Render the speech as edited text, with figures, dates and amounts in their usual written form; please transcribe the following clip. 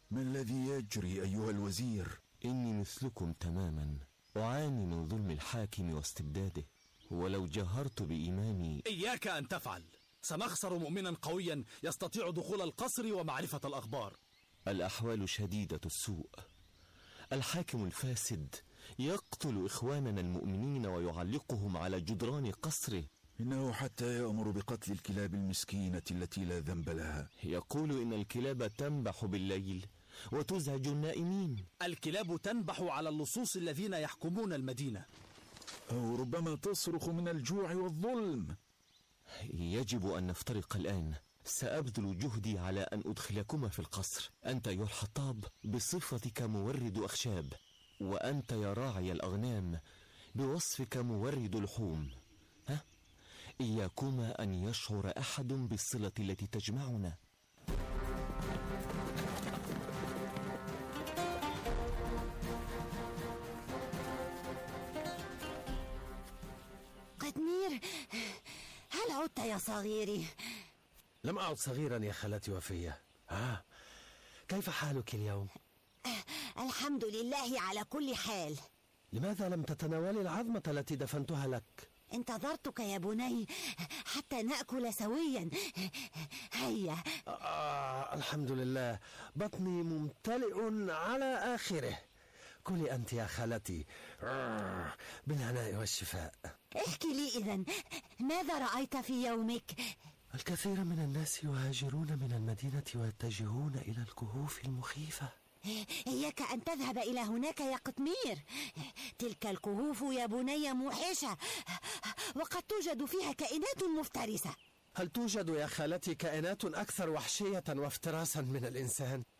ما الذي يجري أيها الوزير؟ إني مثلكم تماما، أعاني من ظلم الحاكم واستبداده، ولو جاهرت بإيماني. إياك أن تفعل، سنخسر مؤمنا قويا يستطيع دخول القصر ومعرفة الأخبار. الأحوال شديدة السوء، الحاكم الفاسد يقتل إخواننا المؤمنين ويعلقهم على جدران قصره. إنه حتى يأمر بقتل الكلاب المسكينة التي لا ذنب لها. يقول إن الكلاب تنبح بالليل وتزعج النائمين. الكلاب تنبح على اللصوص الذين يحكمون المدينة، أو ربما تصرخ من الجوع والظلم. يجب أن نفترق الآن. سأبذل جهدي على أن أدخلكما في القصر، أنت أيها الحطاب بصفتك مورد أخشاب، وأنت يا راعي الأغنام بوصفك مورد لحوم. إياكما أن يشعر أحد بالصلة التي تجمعنا. قدمير، هل عدت يا صغيري؟ لم أعد صغيرا يا خالتي وفية. كيف حالك اليوم؟ الحمد لله على كل حال. لماذا لم تتناولي العظمة التي دفنتها لك؟ انتظرتك يا بني حتى نأكل سويا. هيا. الحمد لله، بطني ممتلئ على آخره. كلي أنت يا خالتي، بالهناء والشفاء. احكي لي إذن، ماذا رأيت في يومك؟ الكثير من الناس يهاجرون من المدينة ويتجهون إلى الكهوف المخيفة. إياك أن تذهب إلى هناك يا قطمير، تلك الكهوف يا بني موحشة، وقد توجد فيها كائنات مفترسة. هل توجد يا خالتي كائنات أكثر وحشية وافتراسا من الإنسان؟